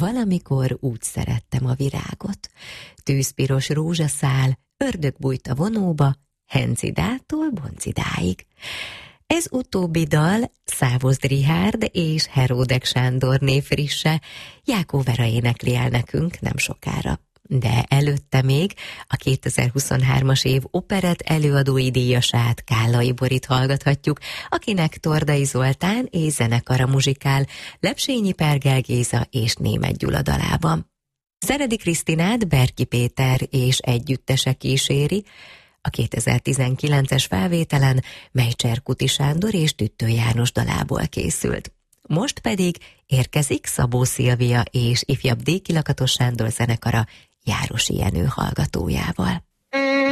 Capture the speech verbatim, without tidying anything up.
Valamikor úgy szerettem a virágot. Tűzpiros rózsaszál, ördög bújt a vonóba, Hencidától Boncidáig. Ez utóbbi dal Szávozd Richárd és Heródek Sándorné frisse, Jákó Vera énekli el nekünk nem sokára. De előtte még a kétezer-huszonhármas év operett előadói díjasát, Kállai Borit hallgathatjuk, akinek Tordai Zoltán és zenekara muzsikál Lepsényi Pergel Géza és Németh Gyula dalában. Szeredi Krisztinát Berki Péter és együttese kíséri, a kétezer-tizenkilences felvételen, mely Cserkuti Sándor és Tüttő János dalából készült. Most pedig érkezik Szabó Szilvia és ifjabb Déki Lakatos Sándor zenekara Járosi Jenő hallgatójával.